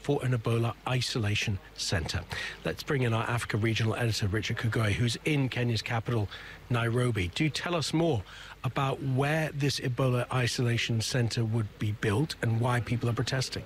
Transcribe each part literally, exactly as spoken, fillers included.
for an Ebola isolation centre. Let's bring in our Africa regional editor, Richard Kagoye, who's in Kenya's capital, Nairobi. Do tell us more about where this Ebola isolation centre would be built and why people are protesting.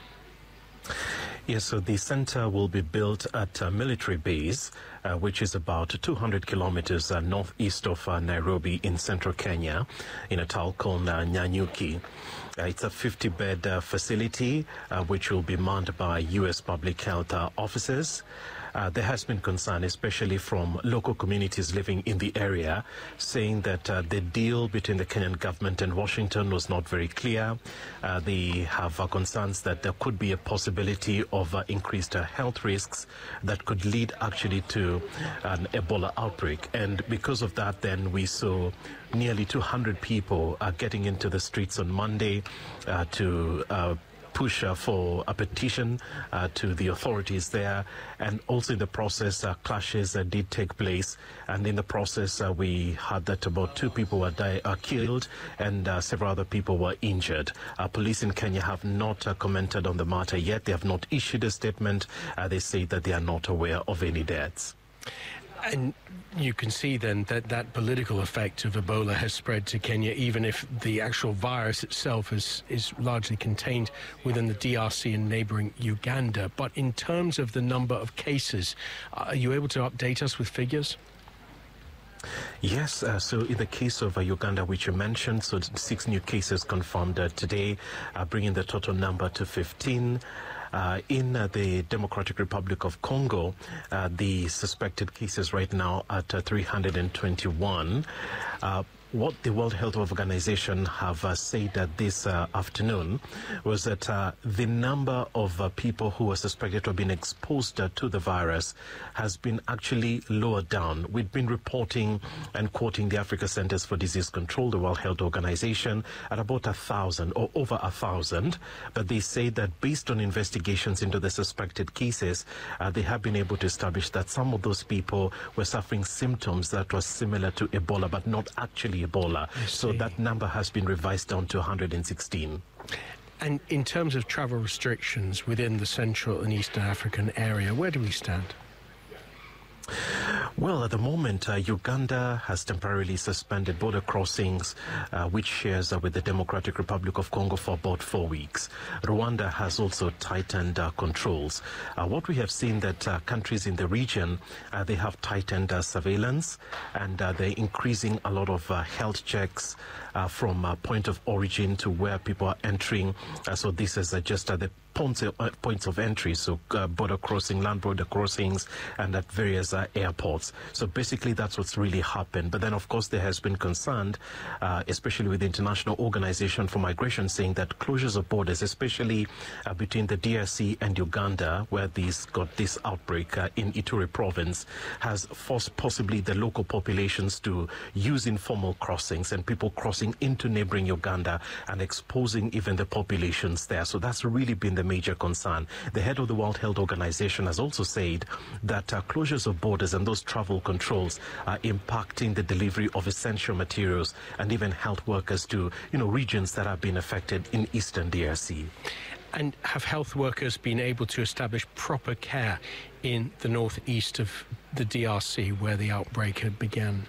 Yes, so the center will be built at a military base, uh, which is about two hundred kilometers uh, northeast of uh, Nairobi in central Kenya, in a town called uh, Nyanyuki. Uh, it's a fifty-bed uh, facility, uh, which will be manned by U S public health uh, officers. Uh, there has been concern, especially from local communities living in the area, saying that uh, the deal between the Kenyan government and Washington was not very clear. Uh, they have uh, concerns that there could be a possibility of uh, increased uh, health risks that could lead actually to an Ebola outbreak. And because of that, then we saw nearly two hundred people uh, getting into the streets on Monday uh, to uh, push uh, for a petition uh, to the authorities there, and also in the process uh, clashes uh, did take place, and in the process uh, we heard that about two people were die uh, killed and uh, several other people were injured. Uh, police in Kenya have not uh, commented on the matter yet. They have not issued a statement. Uh, they say that they are not aware of any deaths. And you can see then that that political effect of Ebola has spread to Kenya, even if the actual virus itself is, is largely contained within the D R C and neighboring Uganda. But in terms of the number of cases, are you able to update us with figures? Yes, uh, so in the case of uh, Uganda, which you mentioned, so six new cases confirmed uh, today, uh, bringing the total number to fifteen. Uh, in uh, the Democratic Republic of Congo, uh, the suspected cases right now at uh, three hundred twenty-one. Uh, What the World Health Organization have uh, said uh, this uh, afternoon was that uh, the number of uh, people who are suspected to have been exposed uh, to the virus has been actually lowered down. We've been reporting and quoting the Africa Centers for Disease Control, the World Health Organization, at about a thousand or over a thousand. But they say that based on investigations into the suspected cases, uh, they have been able to establish that some of those people were suffering symptoms that were similar to Ebola, but not actually Ebola. So that number has been revised down to one hundred sixteen. And in terms of travel restrictions within the Central and Eastern African area, where do we stand? Well, at the moment, uh, Uganda has temporarily suspended border crossings, uh, which shares uh, with the Democratic Republic of Congo for about four weeks. Rwanda has also tightened uh, controls. Uh, what we have seen that uh, countries in the region, uh, they have tightened uh, surveillance, and uh, they're increasing a lot of uh, health checks uh, from uh, point of origin to where people are entering. Uh, so this is uh, just uh, the points of, uh, points of entry, so uh, border crossing, land border crossings, and at various uh, airports. So basically that's what's really happened. But then of course there has been concern, uh, especially with the International Organization for Migration, saying that closures of borders, especially uh, between the D R C and Uganda, where these got this outbreak uh, in Ituri province, has forced possibly the local populations to use informal crossings and people crossing into neighboring Uganda and exposing even the populations there. So that's really been the major concern. The head of the World Health Organization has also said that uh, closures of borders and those travel controls are impacting the delivery of essential materials and even health workers to, you know, regions that have been affected in eastern D R C. And have health workers been able to establish proper care in the northeast of the D R C where the outbreak had began?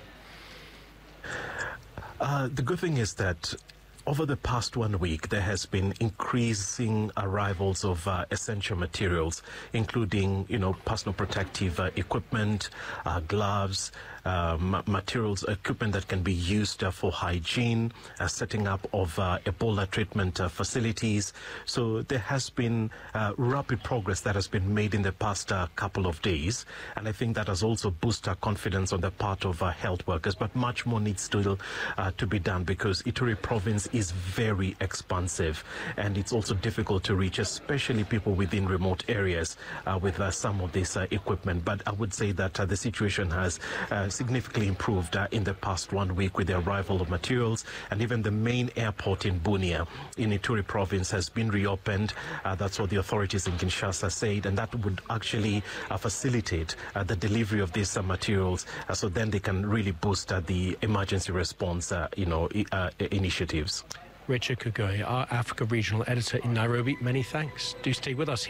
Uh, the good thing is that over the past one week, there has been increasing arrivals of uh, essential materials, including, you know, personal protective uh, equipment, uh, gloves, uh, ma materials, equipment that can be used uh, for hygiene, uh, setting up of uh, Ebola treatment uh, facilities. So there has been uh, rapid progress that has been made in the past uh, couple of days, and I think that has also boosted confidence on the part of uh, health workers. But much more needs still uh, to be done, because Ituri province is very expansive and it's also difficult to reach, especially people within remote areas uh, with uh, some of this uh, equipment. But I would say that uh, the situation has uh, significantly improved uh, in the past one week with the arrival of materials, and even the main airport in Bunia in Ituri province has been reopened. Uh, that's what the authorities in Kinshasa said, and that would actually uh, facilitate uh, the delivery of these uh, materials, uh, so then they can really boost uh, the emergency response uh, you know, uh, initiatives. Richard Kagoye, our Africa regional editor in Nairobi, many thanks. Do stay with us here.